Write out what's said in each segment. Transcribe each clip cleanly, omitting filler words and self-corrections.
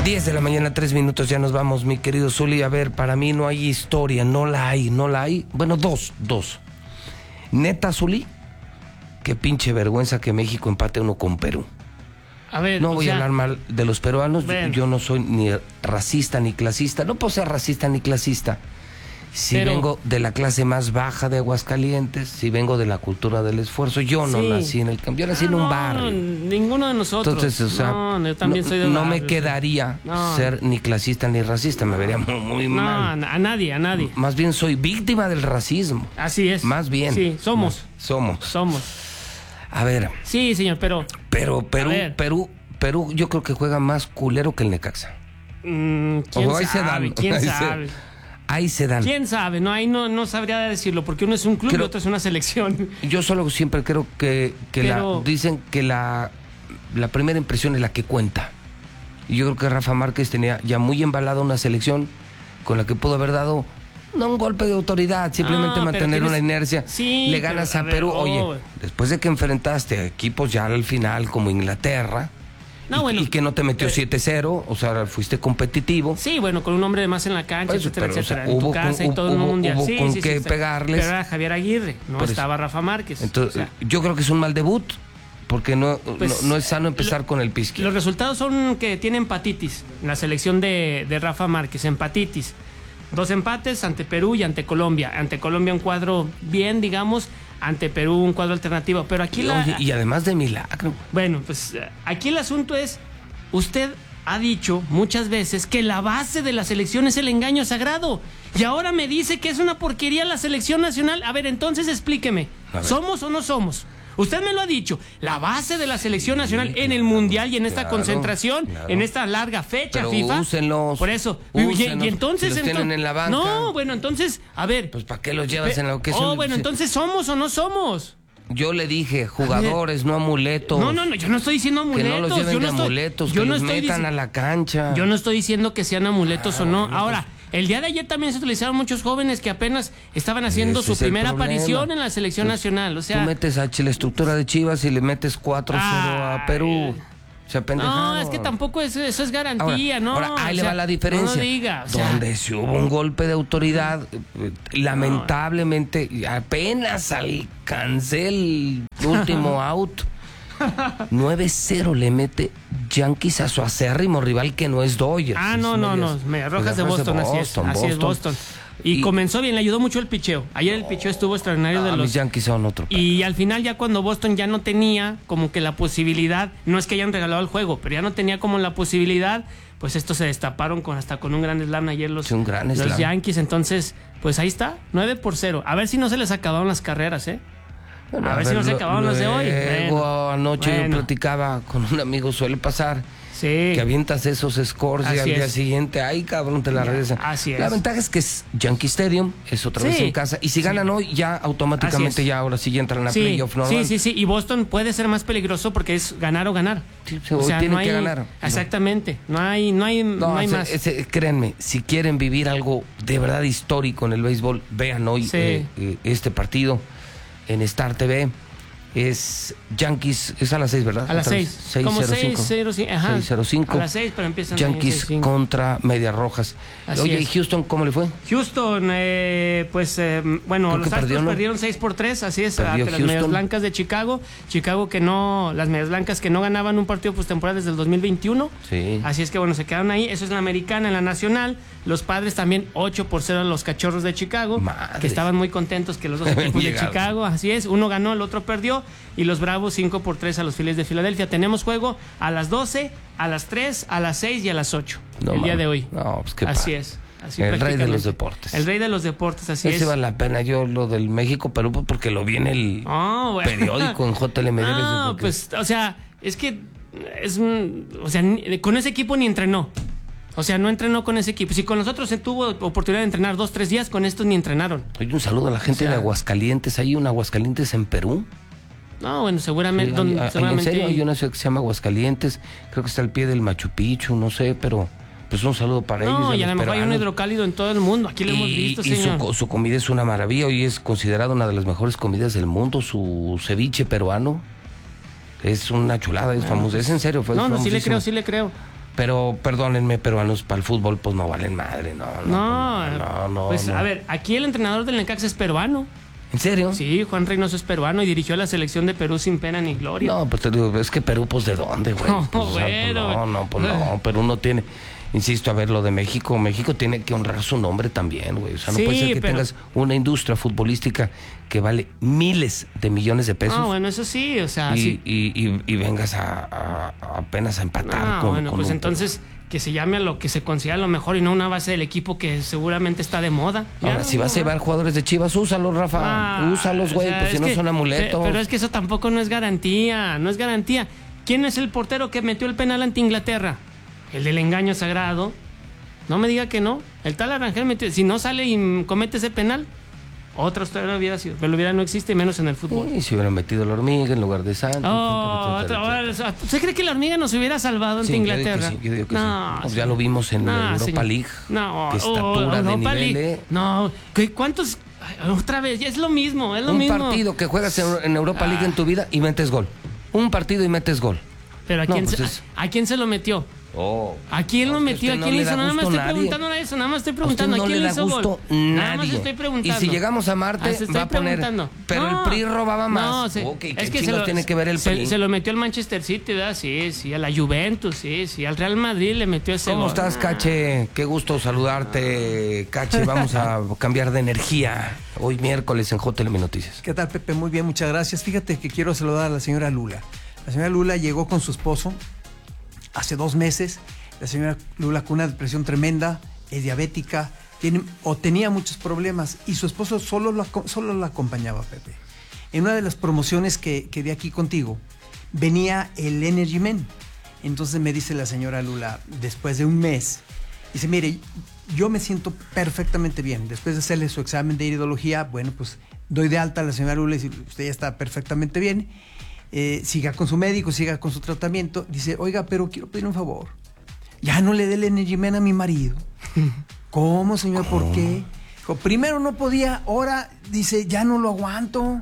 10 de la mañana, 3 minutos, ya nos vamos, mi querido Zuli. A ver, para mí no hay historia, no la hay. Bueno, dos. Neta, Zuli, qué pinche vergüenza que México empate 1 con Perú. A ver, no voy a hablar mal de los peruanos, yo no soy ni racista ni clasista, no puedo ser racista ni clasista. Si vengo de la clase más baja de Aguascalientes, si vengo de la cultura del esfuerzo, yo no nací en el campo, yo nací en un barrio. Ninguno de nosotros. Entonces, o sea, yo también soy de barrio. No me quedaría ser ni clasista ni racista, me vería muy mal. A nadie. Más bien soy víctima del racismo. Así es. Más bien. Sí, somos. A ver. Sí, señor, pero Perú, yo creo que juega más culero que el Necaxa. ¿Quién sabe? Ahí se dan. ¿Quién sabe? No, ahí no sabría decirlo, porque uno es un club y otro es una selección. Yo solo siempre creo que dicen que la primera impresión es la que cuenta. Y yo creo que Rafa Márquez tenía ya muy embalada una selección con la que pudo haber dado no un golpe de autoridad, simplemente mantener una inercia. Sí, le ganas a Perú. Oye, después de que enfrentaste a equipos ya al final como Inglaterra, y que no te metió 7-0, o sea, fuiste competitivo. Sí, bueno, con un hombre de más en la cancha, etcétera. O sea, en tu casa y todo el mundial. Hubo con qué pegarles. Pero era Javier Aguirre, no estaba Rafa Márquez. Entonces, yo creo que es un mal debut, porque no es sano empezar con el pie izquierdo. Los resultados son que tiene empatitis, la selección de Rafa Márquez, empatitis. 2 empates ante Perú y ante Colombia. Ante Colombia un cuadro bien, digamos, ante Perú un cuadro alternativo. Pero aquí y además de milagro. Bueno, pues aquí el asunto es, usted ha dicho muchas veces que la base de la selección es el engaño sagrado. Y ahora me dice que es una porquería la selección nacional. A ver, entonces explíqueme, ¿somos o no somos? Usted me lo ha dicho, la base de la selección nacional en el Mundial y en esta concentración, en esta larga fecha, pero FIFA. Úsenlos. Por eso. Úsenlos, y entonces. Si los tienen en la banca. No, bueno, entonces, a ver. Pues ¿para qué los llevas en la ocasión? Bueno, entonces, ¿somos o no somos? Yo le dije, jugadores, no amuletos. No, yo no estoy diciendo amuletos. Que no los lleven de amuletos, que los metan a la cancha. Yo no estoy diciendo que sean amuletos o no. Ahora, el día de ayer también se utilizaron muchos jóvenes que apenas estaban haciendo su primera aparición en la selección nacional. O sea, tú metes a la estructura de Chivas y le metes 4-0 a Perú. O sea, no, es que tampoco eso es garantía, ¿no? Ahora, ahí le va la diferencia. No diga. Donde si hubo un golpe de autoridad, lamentablemente, apenas alcancé el último out. 9-0 le mete Yankees a su acérrimo rival que no es Dodgers. No. Medias Rojas de Boston, así es Boston. Y comenzó bien, le ayudó mucho el picheo. Ayer el picheo estuvo extraordinario de los... Mis Yankees son otro. Y al final ya cuando Boston ya no tenía como que la posibilidad, no es que hayan regalado el juego, pero ya no tenía como la posibilidad, pues estos se destaparon hasta con un gran slam ayer los Yankees. Entonces, pues ahí está, 9-0. A ver si no se les acabaron las carreras, Bueno, a ver si no se acabaron las de hoy. Anoche yo platicaba con un amigo, suele pasar. Sí. Que avientas esos scores y al día siguiente, ay cabrón, te la regresan. Así es. La ventaja es que es Yankee Stadium, es otra vez en casa. Y si ganan hoy, ya automáticamente ya ahora sí ya entran a playoff, ¿no? Sí. Y Boston puede ser más peligroso porque es ganar o ganar. Sí, o sea, tienen que ganar. Exactamente. No hay más. Créanme, si quieren vivir algo de verdad histórico en el béisbol, vean hoy este partido en Star TV. Es Yankees, es a las 6, ¿verdad? A las 6. Como 6:05. Ajá. 6:05. A las 6, pero empiezan Yankees contra Medias Rojas. Oye, ¿y Houston cómo le fue? Los Astros perdieron 6-3, así es, ante las Medias Blancas de Chicago. Las Medias Blancas que no ganaban un partido postemporada desde el 2021. Sí. Así es que se quedaron ahí. Eso es la americana. En la nacional, los Padres también 8-0 a los Cachorros de Chicago. Madre. Que estaban muy contentos que los dos equipos de Chicago, así es, uno ganó, el otro perdió. Y los Bravos 5-3 a los Phillies de Filadelfia. Tenemos juego a las 12, a las 3, a las 6 y a las 8 día de hoy. No, pues qué así es. El rey de los deportes. El rey de los deportes, así es. Ese vale la pena. Yo lo del México, Perú, porque lo vi en el periódico, en JLM. No, pues, o sea, es que con ese equipo ni entrenó. O sea, no entrenó con ese equipo. Si con nosotros se tuvo oportunidad de entrenar 2-3 días, con estos ni entrenaron. Oye, un saludo a la gente de Aguascalientes. ¿Hay un Aguascalientes en Perú? No, bueno, seguramente. En serio, hay una ciudad que se llama Aguascalientes. Creo que está al pie del Machu Picchu, no sé, pero pues un saludo para ellos. No, y a lo mejor hay un hidrocálido en todo el mundo. Aquí lo hemos visto, señor. Y su comida es una maravilla. Hoy es considerada una de las mejores comidas del mundo. Su ceviche peruano es una chulada, es famoso. Es en serio. Sí le creo. Pero perdónenme, peruanos para el fútbol pues no valen madre, no. Pues a ver, aquí el entrenador del Necaxa es peruano. ¿En serio? Sí, Juan Reynoso es peruano y dirigió a la selección de Perú sin pena ni gloria. No, pues te digo, es que Perú, pues ¿de dónde, güey? No, Pues, bueno. no, Perú no tiene... Insisto, a ver, lo de México tiene que honrar su nombre también, güey. O sea, no puede ser que tengas una industria futbolística que vale miles de millones de pesos. No, bueno, eso sí, o sea... Y vengas a apenas a empatar con pues entonces... que se llame a lo que se considera lo mejor y no una base del equipo que seguramente está de moda. Ahora, si vas a llevar jugadores de Chivas, úsalos, Rafa. Úsalos, güey, pues si no son amuletos. Pero es que eso tampoco no es garantía, ¿Quién es el portero que metió el penal ante Inglaterra? El del engaño sagrado. No me diga que no. El tal Arangel metió, si no sale y comete ese penal, otra historia no hubiera sido. Pero no existe, menos en el fútbol. Y si hubieran metido la hormiga en lugar de Santos. ¿Usted cree que la hormiga nos hubiera salvado ante Inglaterra? Yo digo que sí. Pues ya lo vimos en la Europa League. No, qué estatura de nivel. No, ¿cuántos? Otra vez, es lo mismo, Un partido que juegas en Europa League en tu vida y metes gol. Un partido y metes gol. Pero ¿a quién se lo metió? ¿A quién lo metió? ¿A quién le hizo? Nada más estoy preguntando eso, nada más estoy preguntando. ¿A quién le hizo gol? Nada más estoy preguntando. Y si llegamos a Marte, va a poner... Pero el PRI robaba más. Es que tiene que ver el PRI. Se lo metió al Manchester City, ¿verdad? Sí, a la Juventus, sí, al Real Madrid le metió ese gol. ¿Cómo estás, Cache? Qué gusto saludarte, Cache. Vamos a cambiar de energía hoy miércoles en JLM Noticias. ¿Qué tal, Pepe? Muy bien, muchas gracias. Fíjate que quiero saludar a la señora Lula. La señora Lula llegó con su esposo hace 2 meses. La señora Lula con una depresión tremenda, es diabética, tenía muchos problemas y su esposo solo la acompañaba, Pepe. En una de las promociones que di aquí contigo, venía el Energy Men. Entonces me dice la señora Lula, después de un mes, dice, mire, yo me siento perfectamente bien. Después de hacerle su examen de iridología, bueno, pues doy de alta a la señora Lula y dice, usted ya está perfectamente bien. Siga con su médico, siga con su tratamiento. Dice, oiga, pero quiero pedir un favor. Ya no le dé el Energy Men a mi marido. ¿Cómo, señor? ¿Por qué? Dijo, primero no podía, ahora dice, ya no lo aguanto.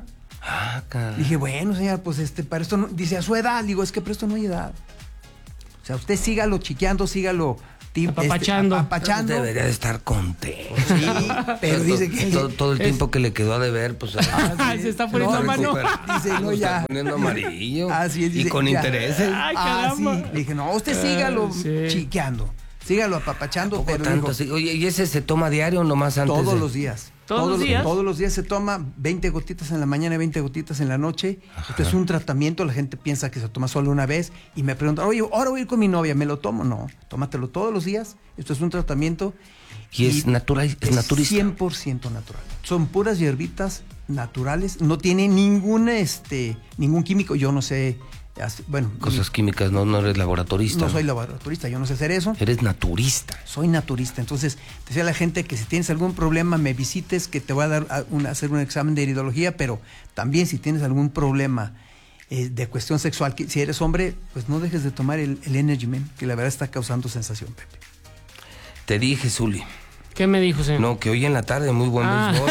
Dije, bueno, señor, pues para esto no, dice, a su edad, digo, es que para esto no hay edad. O sea, usted sígalo chiqueando, sígalo apapachando. Debería de estar contento. Sí, pero dice que... Todo el tiempo que le quedó a deber, pues... se está poniendo a mano. Dice, no, ya. Está poniendo amarillo. Así es, dice, y con ya. intereses. Ay, caramba. Sí. Le dije, no, usted sígalo chiqueando. Sígalo apapachando. Pero tanto, dijo, oye, ¿y ese se toma diario o nomás antes? Los días. ¿Todos los días? Todos los días se toma 20 gotitas en la mañana y 20 gotitas en la noche. Ajá. Esto es un tratamiento, la gente piensa que se toma solo una vez y me preguntan, oye, ahora voy a ir con mi novia, ¿me lo tomo? No, tómatelo todos los días. Esto es un tratamiento. ¿Y es natural? ¿Es naturista? 100% natural. Son puras hierbitas naturales, no tiene ningún químico, yo no sé... Bueno, cosas químicas, no eres laboratorista. No soy laboratorista, yo no sé hacer eso. Eres naturista. Soy naturista. Entonces, decía a la gente que si tienes algún problema, me visites, que te voy a dar hacer un examen de iridología, pero también si tienes algún problema de cuestión sexual, que si eres hombre, pues no dejes de tomar el Energy Men, que la verdad está causando sensación, Pepe. Te dije, Zuli. ¿Qué me dijo, señor? No, que hoy en la tarde muy buen béisbol.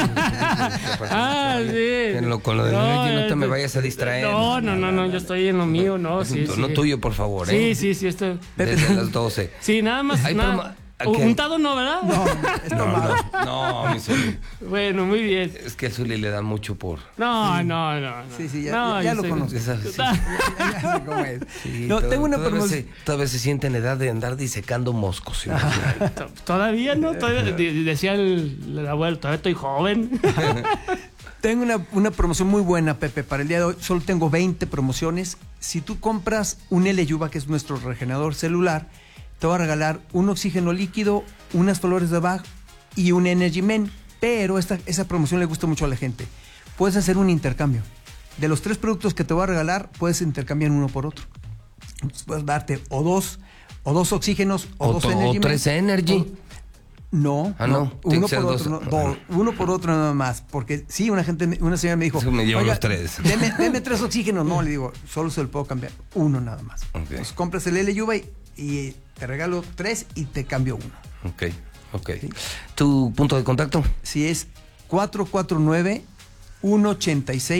Sí. Con lo del Energy no te me vayas a distraer. No, yo estoy en lo mío, no, sí. No tuyo, por favor, Sí, estoy... Desde las 12. Sí, nada más, untado no, ¿verdad? No, mi Zuli. Bueno, muy bien. Es que a Zuli le da mucho por... No. Sí, ya lo conoces. Ya sé cómo es. Sí, tengo una promoción. Todavía se siente en edad de andar disecando moscos. Todavía no, decía el abuelo, todavía estoy joven. Tengo una promoción muy buena, Pepe, para el día de hoy. Solo tengo 20 promociones. Si tú compras un L-Yuva, que es nuestro regenerador celular, te voy a regalar un oxígeno líquido, unas flores de Bach y un Energy Men. Pero esa promoción le gusta mucho a la gente. Puedes hacer un intercambio. De los 3 productos que te voy a regalar, puedes intercambiar uno por otro. Entonces, puedes darte o dos oxígenos o 2 Energy Men. O 3 Energy. No. Uno por otro, uno por otro nada más. Porque sí, una señora me dijo, me llevo los 3. Deme 3 oxígenos. No, le digo, solo se lo puedo cambiar uno nada más. Okay. Entonces compras el L-Yuva y te regalo 3 y te cambio uno. Ok. ¿Sí? ¿Tu punto de contacto? Sí, es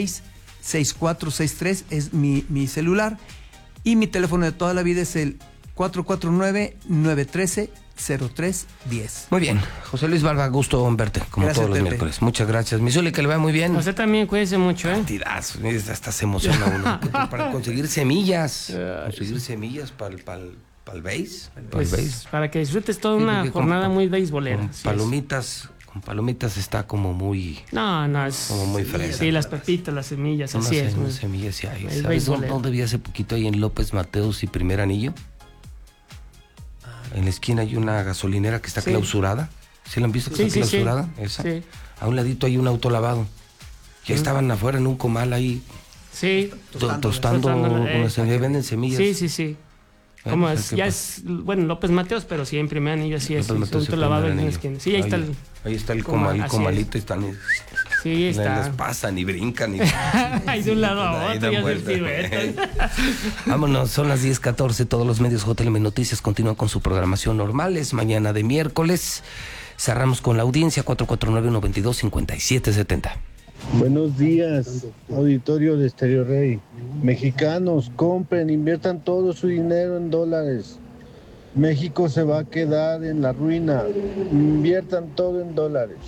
449-186-6463, es mi celular. Y mi teléfono de toda la vida es el 449-913-0310. Muy bien. José Luis Barba, gusto en verte, como Gracias, todos los Pepe. miércoles. Muchas gracias. Mi Zuli, que le vaya muy bien. Usted también cuídese mucho, ¿eh? Cantidad, hasta se emociona uno. Para conseguir semillas. Conseguir semillas para el base. Pues, para que disfrutes toda Sí, una porque jornada muy beisbolera. Con Así es. palomitas está como muy... No, es... Como muy fresa. Sí, las pepitas, las semillas, Unas así es. semillas sí hay. Es ¿Sabes beisbolero. dónde vi hace poquito? Ahí en López Mateos y Primer Anillo. En la esquina hay una gasolinera que está Sí. clausurada. ¿Sí la han visto que Sí, está sí, sí. clausurada? Esa. Sí. A un ladito hay un auto lavado. Ya estaban afuera en un comal ahí Sí. tostando unas semillas. Venden semillas. Sí. Bueno, Como pues, es, ¿qué ya pasa? es, bueno, López Mateos, pero sí, en primer anillo así es. López Mateos y Punto lavado Primer en una Anillo. esquina. Sí, ahí está el... Ahí está el así es. comalito. Están... Sí, Les está. pasan y brincan. Ahí de un lado a Ahí otro, dan ya vueltas. se piruetan. Vámonos, son las 10:14. Todos los medios JLM Noticias continúan con su programación normal. Es mañana de miércoles. Cerramos con la audiencia 449-122-5770. Buenos días, auditorio de Stereo Rey. Mexicanos, compren, inviertan todo su dinero en dólares. México se va a quedar en la ruina. Inviertan todo en dólares.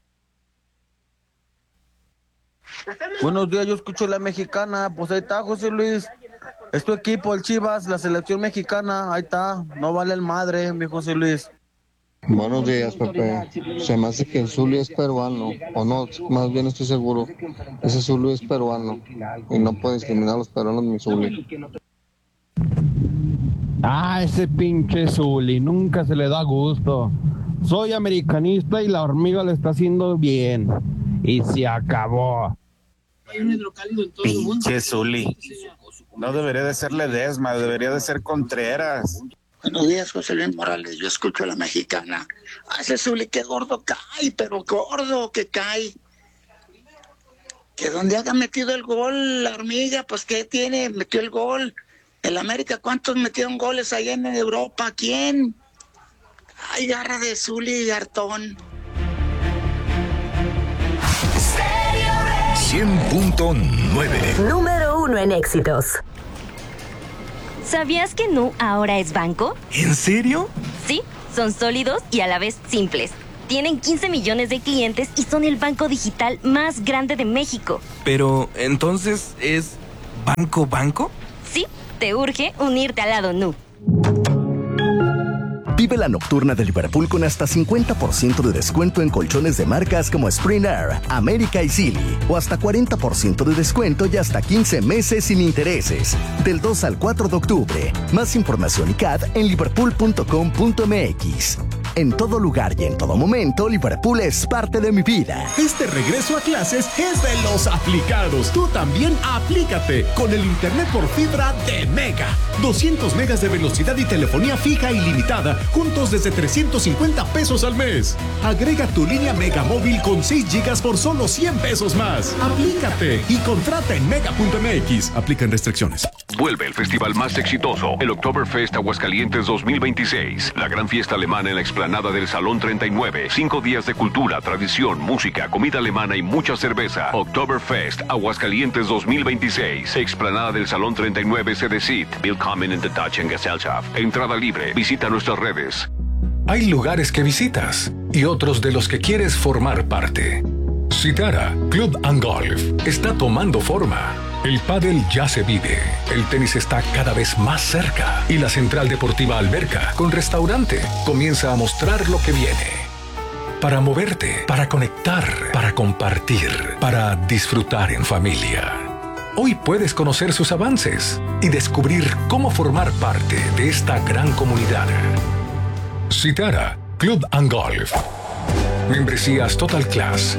Buenos días, yo escucho la mexicana. Pues ahí está, José Luis. Es tu equipo, el Chivas, la selección mexicana. Ahí está. No vale el madre, mi José Luis. Buenos días, Pepe. Se me hace que el Zuli es peruano, o no, más bien estoy seguro. Ese Zuli es peruano y no puede discriminar a los peruanos, mi Zuli. Ese pinche Zuli, nunca se le da gusto. Soy americanista y la hormiga lo está haciendo bien. Y se acabó. Pinche Zuli. No debería de ser Ledesma, debería de ser Contreras. Buenos días, José Luis Morales. Yo escucho a la mexicana. Ese Zuli, qué gordo cae, pero gordo que cae. Que donde haya metido el gol la hormiga, pues ¿qué tiene? Metió el gol. El América, ¿cuántos metieron goles allá en Europa? ¿Quién? Ay, garra de Zuli y hartón. 100.9. Número 1 en éxitos. ¿Sabías que Nu ahora es banco? ¿En serio? Sí, son sólidos y a la vez simples. Tienen 15 millones de clientes y son el banco digital más grande de México. Pero, ¿entonces es banco? Sí, te urge unirte al lado Nu. Vive la nocturna de Liverpool con hasta 50% de descuento en colchones de marcas como Spring Air, América y Silly. O hasta 40% de descuento y hasta 15 meses sin intereses. Del 2 al 4 de octubre. Más información y CAD en liverpool.com.mx. En todo lugar y en todo momento, Liverpool es parte de mi vida. Este regreso a clases es de los aplicados. Tú también aplícate con el internet por fibra de Mega. 200 megas de velocidad y telefonía fija ilimitada, juntos desde 350 pesos al mes. Agrega tu línea Mega móvil con 6 gigas por solo 100 pesos más. Aplícate y contrata en mega.mx. Aplican restricciones. Vuelve el festival más exitoso, el Oktoberfest Aguascalientes 2026. La gran fiesta alemana en la explanada del Salón 39. 5 días de cultura, tradición, música, comida alemana y mucha cerveza. Oktoberfest Aguascalientes 2026. Explanada del Salón 39 CDCIT. Willkommen in der Deutschen Gesellschaft. Entrada libre. Visita nuestras redes. Hay lugares que visitas y otros de los que quieres formar parte. Citara Club and Golf está tomando forma. El pádel ya se vive, el tenis está cada vez más cerca y la Central Deportiva Alberca, con restaurante, comienza a mostrar lo que viene. Para moverte, para conectar, para compartir, para disfrutar en familia. Hoy puedes conocer sus avances y descubrir cómo formar parte de esta gran comunidad. Citara Club and Golf. Membresías Total Class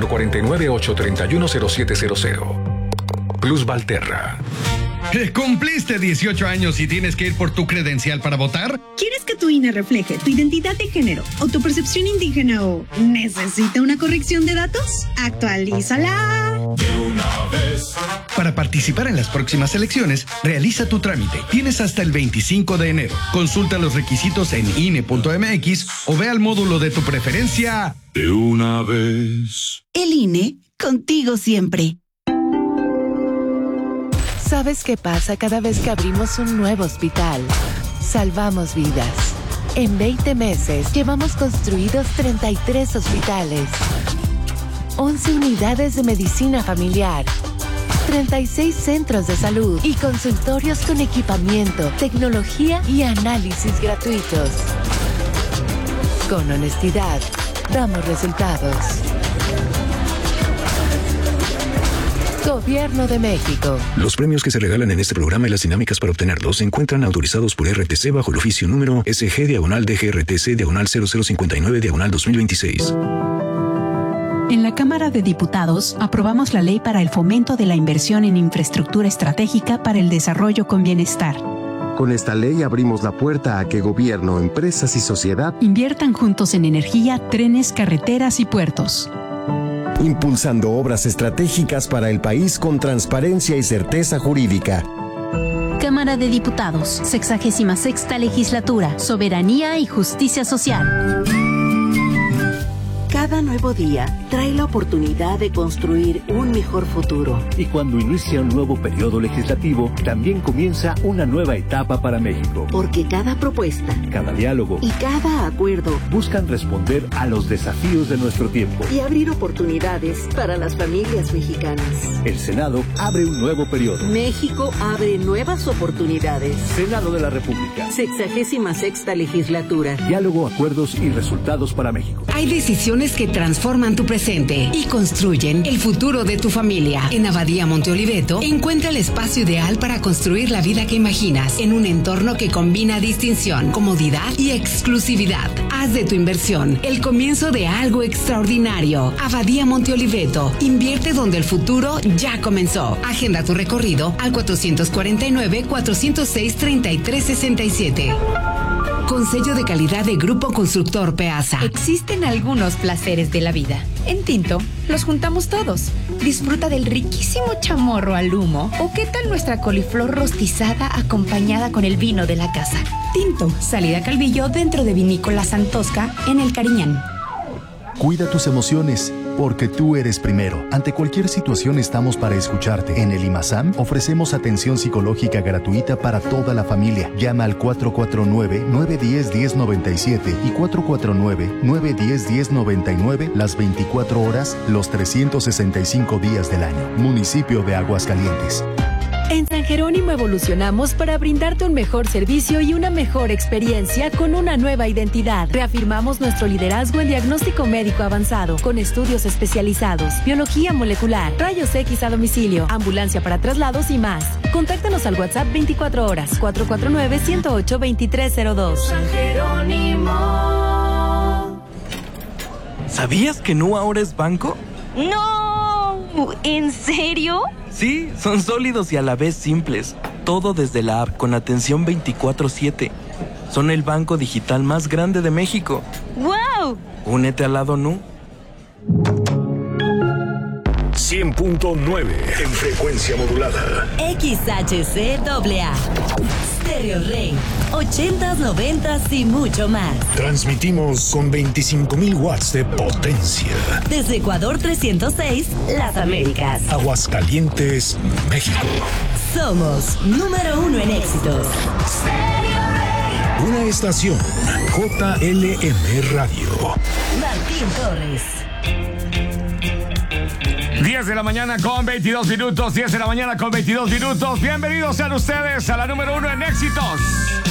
449-831-0700. Plus Valterra. ¿Cumpliste 18 años y tienes que ir por tu credencial para votar? ¿Quieres que tu INE refleje tu identidad de género o tu percepción indígena o necesita una corrección de datos? ¡Actualízala! De una vez. Para participar en las próximas elecciones, realiza tu trámite. Tienes hasta el 25 de enero. Consulta los requisitos en INE.mx o ve al módulo de tu preferencia. De una vez. El INE, contigo siempre. ¿Sabes qué pasa cada vez que abrimos un nuevo hospital? salvamos vidas. En 20 meses llevamos construidos 33 hospitales, 11 unidades de medicina familiar, 36 centros de salud y consultorios con equipamiento, tecnología y análisis gratuitos. Con honestidad, damos resultados. Gobierno de México. Los premios que se regalan en este programa y las dinámicas para obtenerlos se encuentran autorizados por RTC bajo el oficio número SG/DGRTC/0059/2026. En la Cámara de Diputados aprobamos la ley para el fomento de la inversión en infraestructura estratégica para el desarrollo con bienestar. Con esta ley abrimos la puerta a que gobierno, empresas y sociedad inviertan juntos en energía, trenes, carreteras y puertos. Impulsando obras estratégicas para el país con transparencia y certeza jurídica. Cámara de Diputados, 66ª Legislatura, Soberanía y Justicia Social. Cada nuevo día trae la oportunidad de construir un mejor futuro. Y cuando inicia un nuevo periodo legislativo, también comienza una nueva etapa para México. Porque cada propuesta, cada diálogo y cada acuerdo buscan responder a los desafíos de nuestro tiempo y abrir oportunidades para las familias mexicanas. El Senado abre un nuevo periodo. México abre nuevas oportunidades. Senado de la República. 66ª Legislatura. Diálogo, acuerdos y resultados para México. Hay decisiones que transforman tu presente y construyen el futuro de tu familia. En Abadía Monte Oliveto, encuentra el espacio ideal para construir la vida que imaginas en un entorno que combina distinción, comodidad y exclusividad. Haz de tu inversión el comienzo de algo extraordinario. Abadía Monte Oliveto, invierte donde el futuro ya comenzó. Agenda tu recorrido al 449-406-3367. Con sello de calidad de Grupo Constructor Peasa. Existen algunos placeres de la vida. En Tinto, los juntamos todos. Disfruta del riquísimo chamorro al humo. ¿O qué tal nuestra coliflor rostizada acompañada con el vino de la casa? Tinto, salida Calvillo dentro de Vinícola Santosca en El Cariñán. Cuida tus emociones, porque tú eres primero. Ante cualquier situación estamos para escucharte. En el IMASAM ofrecemos atención psicológica gratuita para toda la familia. Llama al 449-910-1097 y 449-910-1099 las 24 horas, los 365 días del año. Municipio de Aguascalientes. En San Jerónimo evolucionamos para brindarte un mejor servicio y una mejor experiencia con una nueva identidad. Reafirmamos nuestro liderazgo en diagnóstico médico avanzado, con estudios especializados, biología molecular, rayos X a domicilio, ambulancia para traslados y más. Contáctanos al WhatsApp 24 horas, 449-108-2302. San Jerónimo. ¿Sabías que Nu ahora es banco? ¡No! ¿En serio? Sí, son sólidos y a la vez simples. Todo desde la app con atención 24/7. Son el banco digital más grande de México. ¡Wow! Únete al lado Nu. 100.9 en frecuencia modulada. XHCAA. Stereo Rey. 80s, 90s y mucho más. Transmitimos con 25,000 watts de potencia. Desde Ecuador 306, Las Américas. Aguascalientes, México. Somos número 1 en éxitos. Una estación JLM Radio. Martín Torres. 10 de la mañana con 22 minutos. 10 de la mañana con 22 minutos. Bienvenidos sean ustedes a la número 1 en éxitos.